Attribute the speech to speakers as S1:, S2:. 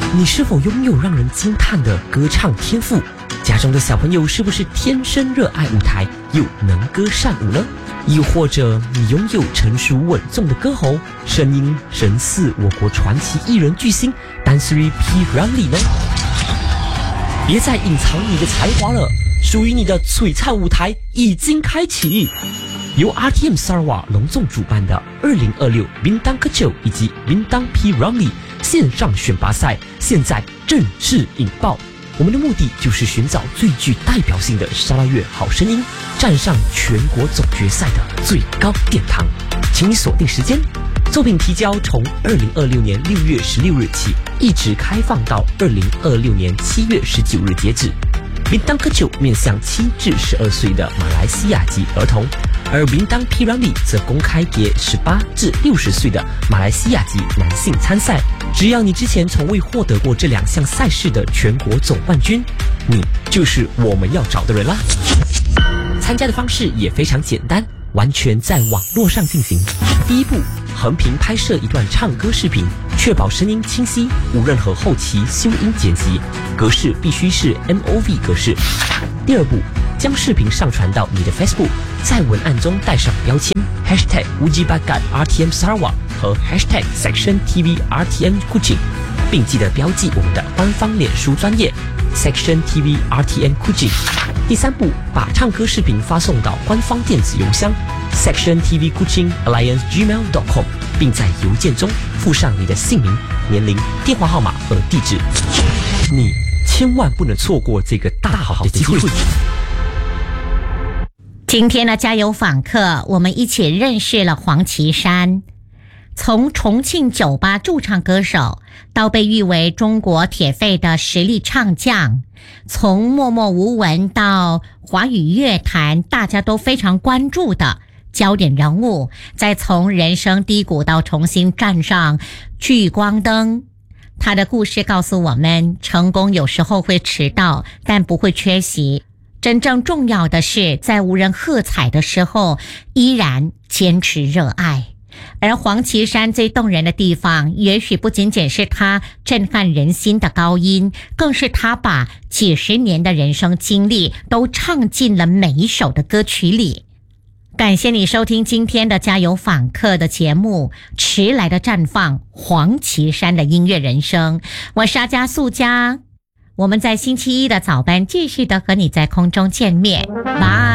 S1: 你是否拥有让人惊叹的歌唱天赋？家中的小朋友是不是天生热爱舞台，又能歌善舞呢？又或者你拥有成熟稳重的歌喉，声音神似我国传奇艺人巨星丹斯里 P. Ramlee 呢？别再隐藏你的才华了，属于你的璀璨舞台已经开启。由 RTM Sarawak 隆重主办的2026 Bintang Kecil 以及 Bintang P. Ramlee 线上选拔赛现在正式引爆。我们的目的就是寻找最具代表性的沙拉越好声音，站上全国总决赛的最高殿堂。请你锁定时间，作品提交从2026年6月16日起，一直开放到2026年7月19日截止。Bintang Kecil 面向7至12岁的马来西亚籍儿童，而Bintang P. Ramlee 则公开给18至60岁的马来西亚籍男性参赛。只要你之前从未获得过这2项赛事的全国总冠军，你就是我们要找的人啦。参加的方式也非常简单，完全在网络上进行。第一步，横屏拍摄一段唱歌视频，确保声音清晰，无任何后期修音剪辑，格式必须是 MOV 格式。第二步，将视频上传到你的 Facebook， 在文案中带上标签 #WujiBakat_RTM Sarawak 和 #SectionTV_RTM Kuching， 并记得标记我们的官方脸书专页 SectionTV_RTM Kuching。第三步，把唱歌视频发送到官方电子邮箱 sectiontvkuching@gmail.com， 并在邮件中附上你的姓名、年龄、电话号码和地址。你千万不能错过这个大好的机会。
S2: 今天的加油访客，我们一起认识了黄绮珊。从重庆酒吧驻唱歌手到被誉为中国铁肺的实力唱将，从默默无闻到华语乐坛大家都非常关注的焦点人物，再从人生低谷到重新站上聚光灯。他的故事告诉我们，成功有时候会迟到，但不会缺席。真正重要的是，在无人喝彩的时候，依然坚持热爱。而黄绮珊最动人的地方，也许不仅仅是她震撼人心的高音，更是她把几十年的人生经历都唱进了每一首的歌曲里。感谢你收听今天的加油访客的节目，迟来的绽放，黄绮珊的音乐人生。我是阿加素佳，我们在星期一的早班继续的和你在空中见面，拜。